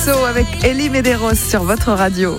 Avec Elie Medeiros sur votre radio.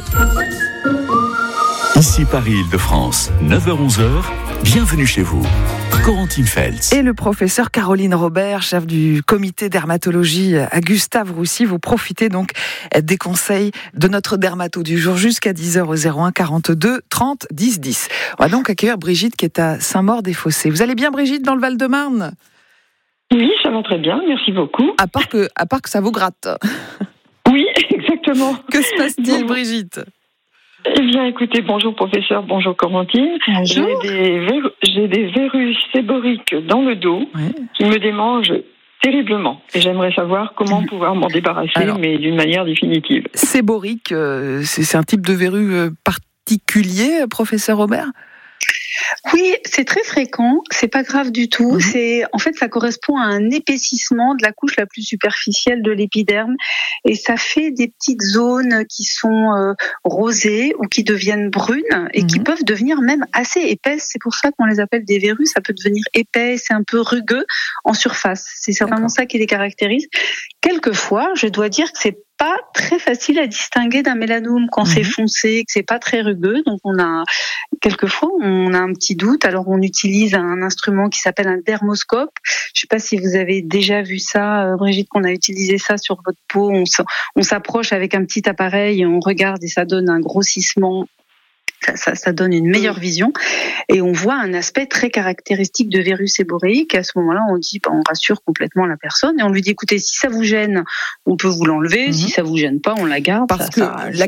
Ici Paris-Île-de-France, 9h-11h, bienvenue chez vous. Corentine Feltz. Et le professeur Caroline Robert, chef du comité dermatologie à Gustave-Roussy. Vous profitez donc des conseils de notre dermato du jour jusqu'à 10h au 01 42 30 10 10. On va donc accueillir Brigitte qui est à Saint-Maur-des-Fossés. Vous allez bien Brigitte dans le Val-de-Marne ? Oui, ça va très bien, merci beaucoup. À part que ça vous gratte. Oui, exactement. Que se passe-t-il, Brigitte ? Eh bien, écoutez, bonjour professeur, bonjour Corentine. Bonjour. J'ai des verrues séboriques dans le dos qui me démangent terriblement. Et j'aimerais savoir comment pouvoir m'en débarrasser, mais d'une manière définitive. Séborique, c'est un type de verrue particulier, professeur Robert ? Oui, c'est très fréquent, c'est pas grave du tout. En fait, ça correspond à un épaississement de la couche la plus superficielle de l'épiderme et ça fait des petites zones qui sont rosées ou qui deviennent brunes et qui peuvent devenir même assez épaisses. C'est pour ça qu'on les appelle des verrues. Ça peut devenir épais, c'est un peu rugueux en surface. C'est vraiment ça qui les caractérise. Quelquefois, je dois dire que c'est pas très facile à distinguer d'un mélanome quand c'est foncé, que c'est pas très rugueux. Donc quelquefois on a un petit doute. Alors on utilise un instrument qui s'appelle un dermoscope. Je sais pas si vous avez déjà vu ça, Brigitte, qu'on a utilisé ça sur votre peau. On s'approche avec un petit appareil et on regarde et ça donne un grossissement. Ça donne une meilleure vision et on voit un aspect très caractéristique de verrue séboréique. À ce moment-là, on dit, on rassure complètement la personne et on lui dit, écoutez, si ça vous gêne, on peut vous l'enlever. Si ça vous gêne pas, on la garde. Parce que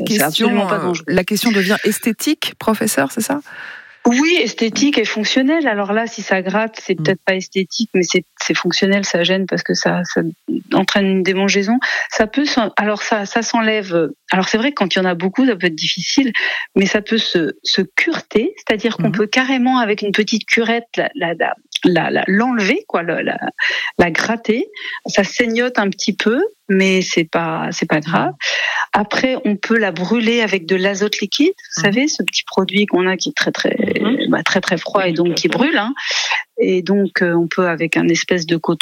la question devient esthétique, professeur, c'est ça ? Oui, esthétique et fonctionnel. Alors là, si ça gratte, c'est peut-être pas esthétique, mais c'est fonctionnel, ça gêne parce que ça entraîne une démangeaison. Ça s'enlève. Alors c'est vrai que quand il y en a beaucoup, ça peut être difficile, mais ça peut se cureter, c'est-à-dire qu'on peut carrément avec une petite curette l'enlever, la gratter. Ça saignote un petit peu, mais c'est pas grave. Après, on peut la brûler avec de l'azote liquide. Vous savez, ce petit produit qu'on a qui est très très froid et donc qui brûle. Et donc, on peut avec un espèce de coton